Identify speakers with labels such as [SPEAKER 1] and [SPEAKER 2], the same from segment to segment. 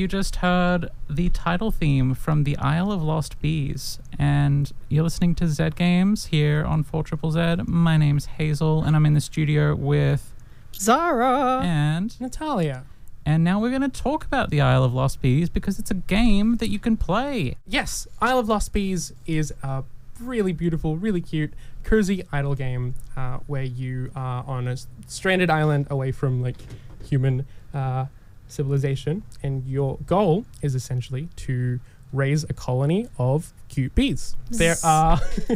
[SPEAKER 1] you just heard the title theme from the Isle of Lost Bees, and you're listening to Zed Games here on 4ZZZ. My name's Hazel, and I'm in the studio with
[SPEAKER 2] Zara
[SPEAKER 1] and
[SPEAKER 3] Natalia.
[SPEAKER 1] And now we're going to talk about the Isle of Lost Bees because it's a game that you can play.
[SPEAKER 3] Yes, Isle of Lost Bees is a really beautiful, really cute, cozy idle game where you are on a stranded island away from like human civilization, and your goal is essentially to raise a colony of cute bees. There are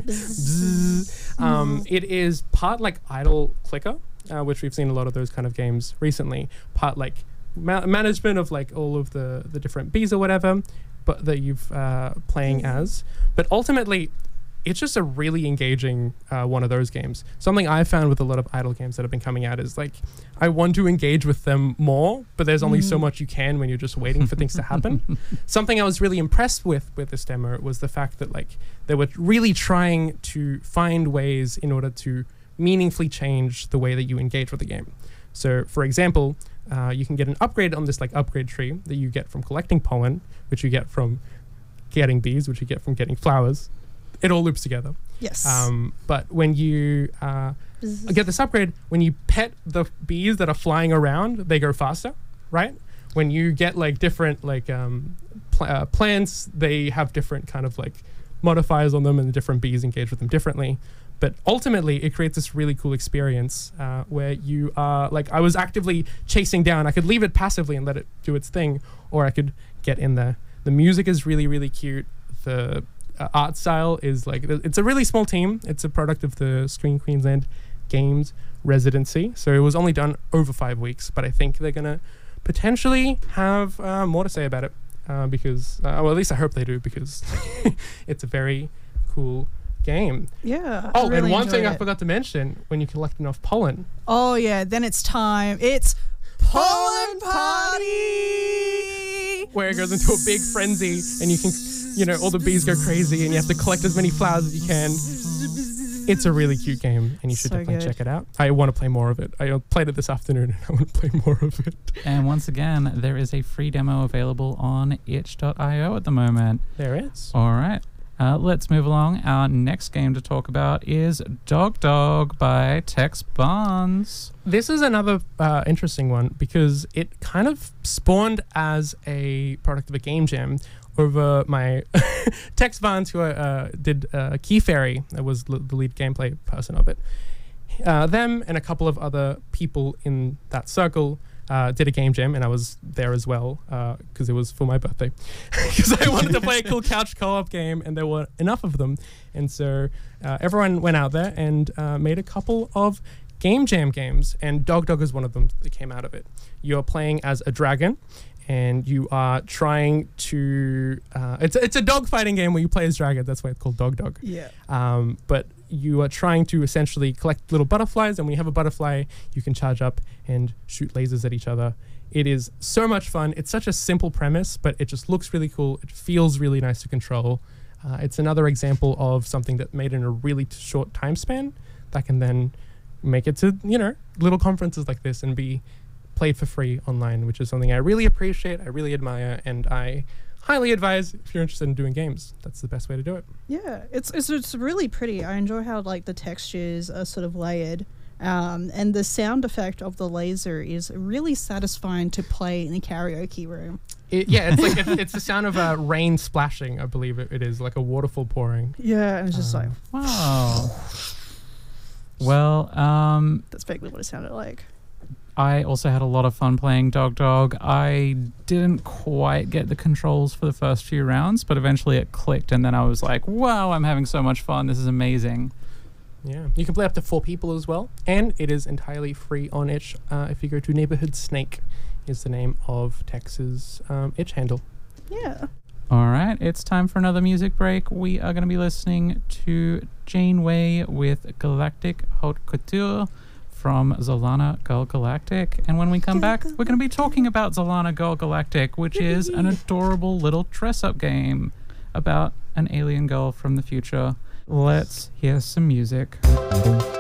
[SPEAKER 3] it is part like idle clicker, which we've seen a lot of those kind of games recently, part like management of like all of the different bees or whatever, but that you've playing as. But ultimately it's just a really engaging one of those games. Something I've found with a lot of idle games that have been coming out is like, I want to engage with them more, but there's only so much you can when you're just waiting for things to happen. Something I was really impressed with this demo was the fact that like they were really trying to find ways in order to meaningfully change the way that you engage with the game. So for example, you can get an upgrade on this like upgrade tree that you get from collecting pollen, which you get from getting bees, which you get from getting flowers. It all loops together.
[SPEAKER 2] Yes.
[SPEAKER 3] But when you get this upgrade, when you pet the bees that are flying around, they go faster, right? When you get like different like plants, they have different kind of like modifiers on them, and the different bees engage with them differently. But ultimately, it creates this really cool experience where you are like, I was actively chasing down. I could leave it passively and let it do its thing, or I could get in there. The music is really, really cute. The art style is like, it's a really small team. It's a product of the Screen Queensland Games residency. So it was only done over 5 weeks, but I think they're going to potentially have more to say about it because, well, at least I hope they do, because it's a very cool game.
[SPEAKER 2] Yeah.
[SPEAKER 3] Oh,
[SPEAKER 2] really
[SPEAKER 3] and one thing
[SPEAKER 2] enjoyed
[SPEAKER 3] I
[SPEAKER 2] it.
[SPEAKER 3] forgot to mention, when you collect enough pollen.
[SPEAKER 2] Oh yeah, then it's time. It's pollen party.
[SPEAKER 3] Where it goes into a big frenzy, and you can, you know, all the bees go crazy, and you have to collect as many flowers as you can. It's a really cute game, and you should
[SPEAKER 2] So
[SPEAKER 3] definitely
[SPEAKER 2] good.
[SPEAKER 3] check it out. I want to play more of it. I played it this afternoon, and I want to play more of it.
[SPEAKER 1] And once again, there is a free demo available on itch.io at the moment.
[SPEAKER 3] There is.
[SPEAKER 1] All right. Let's move along. Our next game to talk about is Dog Dog by Tex Barnes.
[SPEAKER 3] This is another interesting one because it kind of spawned as a product of a game jam over my Tex Barnes, who did Key Fairy, that was the lead gameplay person of it. Them and a couple of other people in that circle did a game jam, and I was there as well because it was for my birthday, because I wanted to play a cool couch co-op game, and there were enough of them, and so everyone went out there and made a couple of game jam games, and Dog Dog is one of them that came out of it. You're playing as a dragon, and you are trying to it's a dog fighting game where you play as dragon. That's why it's called Dog Dog.
[SPEAKER 2] Yeah.
[SPEAKER 3] But you are trying to essentially collect little butterflies, and when you have a butterfly, you can charge up and shoot lasers at each other. It is so much fun. It's such a simple premise, but it just looks really cool. It feels really nice to control. It's another example of something that made in a really short time span that can then make it to, you know, little conferences like this and be played for free online, which is something I really appreciate, I really admire, and I highly advise if you're interested in doing games. That's the best way to do it.
[SPEAKER 2] Yeah. It's really pretty. I enjoy how like the textures are sort of layered. And the sound effect of the laser is really satisfying to play in a karaoke room.
[SPEAKER 3] It's like it's the sound of rain splashing, I believe it is, like a waterfall pouring.
[SPEAKER 2] Yeah, and it's just like,
[SPEAKER 1] Wow. Well,
[SPEAKER 2] that's vaguely what it sounded like.
[SPEAKER 1] I also had a lot of fun playing Dog Dog. I didn't quite get the controls for the first few rounds, but eventually it clicked, and then I was like, wow, I'm having so much fun. This is amazing.
[SPEAKER 3] Yeah, you can play up to 4 people as well, and it is entirely free on itch. If you go to Neighborhood Snake is the name of Tex's itch handle.
[SPEAKER 2] Yeah.
[SPEAKER 1] All right, it's time for another music break. We are going to be listening to Janeway with Galactic Haute Couture from Zolana Girl Galactic. And when we come back, we're going to be talking about Zolana Girl Galactic, which is an adorable little dress-up game about an alien girl from the future. Let's hear some music.